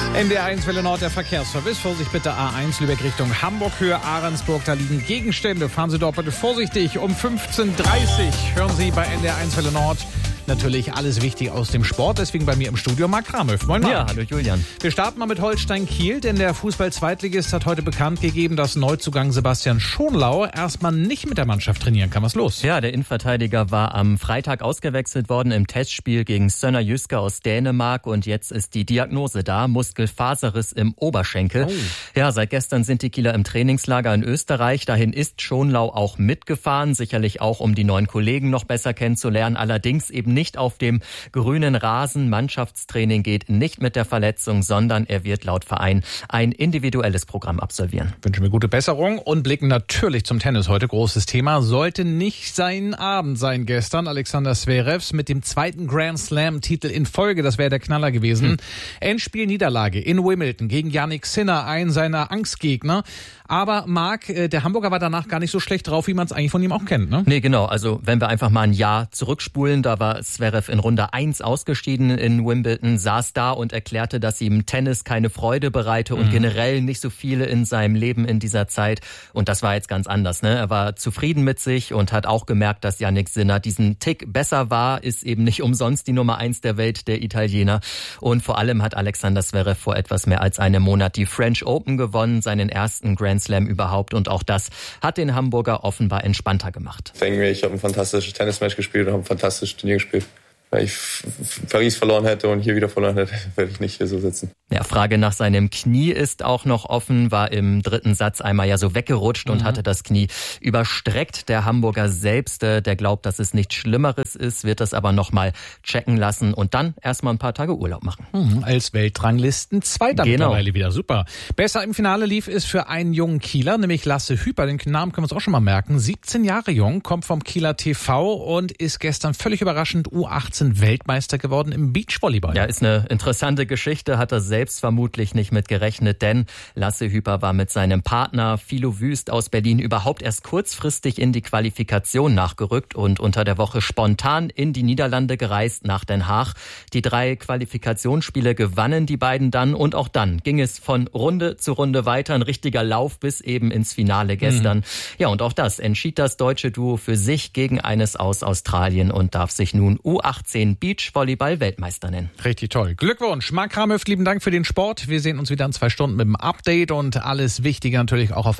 NDR1 Welle Nord, der Verkehrsservice. Vorsicht bitte A1 Lübeck Richtung Hamburg, Höhe Ahrensburg. Da liegen Gegenstände. Fahren Sie dort bitte vorsichtig. Um 15.30 Uhr hören Sie bei NDR1 Welle Nord natürlich alles wichtig aus dem Sport. Deswegen bei mir im Studio Marc Kramöff. Moin Marc. Ja, hallo Julian. Wir starten mal mit Holstein Kiel, denn der Fußball-Zweitligist hat heute bekannt gegeben, dass Neuzugang Sebastian Schonlau erstmal nicht mit der Mannschaft trainieren kann. Was ist los? Ja, der Innenverteidiger war am Freitag ausgewechselt worden im Testspiel gegen Sønder Jyske aus Dänemark und jetzt ist die Diagnose da, Muskelfaserriss im Oberschenkel. Oh. Ja, seit gestern sind die Kieler im Trainingslager in Österreich. Dahin ist Schonlau auch mitgefahren, sicherlich auch, um die neuen Kollegen noch besser kennenzulernen, allerdings eben nicht auf dem grünen Rasen. Mannschaftstraining geht nicht mit der Verletzung, sondern er wird laut Verein ein individuelles Programm absolvieren. Wünschen wir gute Besserung und blicken natürlich zum Tennis. Heute großes Thema. Sollte nicht sein Abend sein gestern. Alexander Zverev mit dem zweiten Grand Slam-Titel in Folge. Das wäre der Knaller gewesen. Endspiel-Niederlage in Wimbledon gegen Jannik Sinner, einen seiner Angstgegner. Aber Marc, der Hamburger war danach gar nicht so schlecht drauf, wie man es eigentlich von ihm auch kennt, ne? Nee, genau. Also wenn wir einfach mal ein Jahr zurückspulen, da war Zverev in Runde 1 ausgeschieden in Wimbledon, saß da und erklärte, dass ihm Tennis keine Freude bereite und generell nicht so viele in seinem Leben in dieser Zeit. Und das war jetzt ganz anders, ne? Er war zufrieden mit sich und hat auch gemerkt, dass Jannik Sinner diesen Tick besser war, ist eben nicht umsonst die Nummer 1 der Welt, der Italiener. Und vor allem hat Alexander Zverev vor etwas mehr als einem Monat die French Open gewonnen, seinen ersten Grand Slam überhaupt. Und auch das hat den Hamburger offenbar entspannter gemacht. Ich habe ein fantastisches Tennismatch gespielt und habe ein fantastisches Turnier gespielt. Wenn ich Paris verloren hätte und hier wieder verloren hätte, werde ich nicht hier so sitzen. Ja, Frage nach seinem Knie ist auch noch offen, war im dritten Satz einmal ja so weggerutscht und hatte das Knie überstreckt. Der Hamburger selbst, der glaubt, dass es nichts Schlimmeres ist, wird das aber nochmal checken lassen und dann erstmal ein paar Tage Urlaub machen. Als Weltranglisten Zweiter mittlerweile wieder. Super. Besser im Finale lief es für einen jungen Kieler, nämlich Lasse Hüper. Den Namen können wir uns auch schon mal merken. 17 Jahre jung, kommt vom Kieler TV und ist gestern völlig überraschend U18 Weltmeister geworden im Beachvolleyball. Ja, ist eine interessante Geschichte, hat er selbst vermutlich nicht mit gerechnet, denn Lasse Hüper war mit seinem Partner Philo Wüst aus Berlin überhaupt erst kurzfristig in die Qualifikation nachgerückt und unter der Woche spontan in die Niederlande gereist nach Den Haag. Die 3 Qualifikationsspiele gewannen die beiden dann und auch dann ging es von Runde zu Runde weiter, ein richtiger Lauf bis eben ins Finale gestern. Ja, und auch das entschied das deutsche Duo für sich gegen eines aus Australien und darf sich nun U18 Beachvolleyball-Weltmeister nennen. Richtig toll. Glückwunsch. Marc Kramöff, lieben Dank für den Sport. Wir sehen uns wieder in 2 Stunden mit dem Update und alles Wichtige natürlich auch auf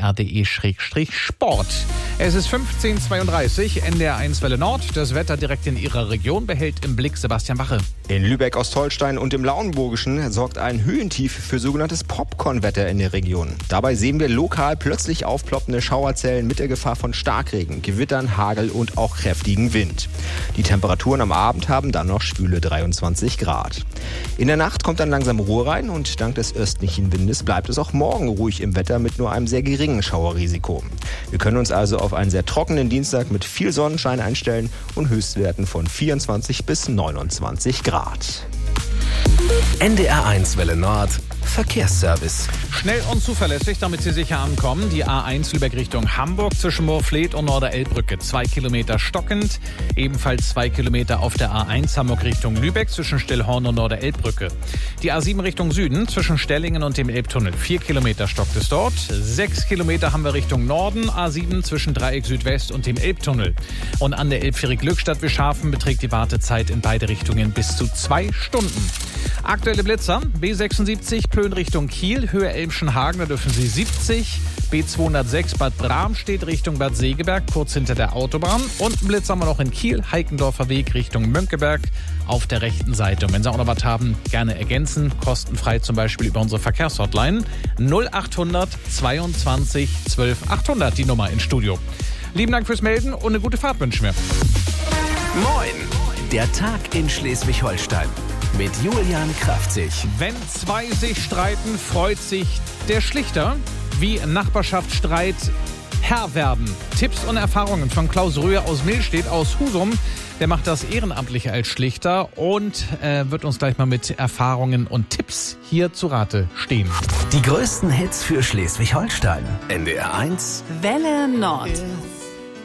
ndr.de/sport. Es ist 15.32 NDR1 Welle Nord. Das Wetter direkt in Ihrer Region behält im Blick Sebastian Wache. In Lübeck, Ostholstein und im Lauenburgischen sorgt ein Höhentief für sogenanntes Popcorn-Wetter in der Region. Dabei sehen wir lokal plötzlich aufploppende Schauerzellen mit der Gefahr von Starkregen, Gewittern, Hagel und auch kräftigen Wind. Die Temperaturen am Abend haben dann noch schwüle 23 Grad. In der Nacht kommt dann langsam Ruhe rein und dank des östlichen Windes bleibt es auch morgen ruhig im Wetter mit nur einem sehr geringen Schauerrisiko. Wir können uns also auf einen sehr trockenen Dienstag mit viel Sonnenschein einstellen und Höchstwerten von 24 bis 29 Grad. NDR1 Welle Nord Verkehrsservice. Schnell und zuverlässig, damit Sie sicher ankommen. Die A1 Lübeck Richtung Hamburg zwischen Moorfleet und Norderelbbrücke. 2 Kilometer stockend. Ebenfalls 2 Kilometer auf der A1 Hamburg Richtung Lübeck zwischen Stillhorn und Norderelbbrücke. Die A7 Richtung Süden zwischen Stellingen und dem Elbtunnel. 4 Kilometer stockt es dort. 6 Kilometer haben wir Richtung Norden. A7 zwischen Dreieck Südwest und dem Elbtunnel. Und an der Elbfähre Glückstadt-Wischhafen beträgt die Wartezeit in beide Richtungen bis zu 2 Stunden. Aktuelle Blitzer. B76 Plön Richtung Kiel, Höhe Elmschenhagen, da dürfen Sie 70. B206 Bad Bramstedt Richtung Bad Segeberg, kurz hinter der Autobahn. Und einen Blitz haben wir noch in Kiel, Heikendorfer Weg Richtung Mönckeberg auf der rechten Seite. Und wenn Sie auch noch was haben, gerne ergänzen. Kostenfrei zum Beispiel über unsere Verkehrshotline 0800 22 12 800, die Nummer ins Studio. Lieben Dank fürs Melden und eine gute Fahrt wünschen wir. Moin, der Tag in Schleswig-Holstein. Mit Julian Kraftzig. Wenn 2 sich streiten, freut sich der Schlichter. Wie Nachbarschaftsstreit Herr werden. Tipps und Erfahrungen von Klaus Röhr aus Millstedt aus Husum. Der macht das ehrenamtlich als Schlichter und wird uns gleich mal mit Erfahrungen und Tipps hier zu Rate stehen. Die größten Hits für Schleswig-Holstein. NDR1 Welle Nord.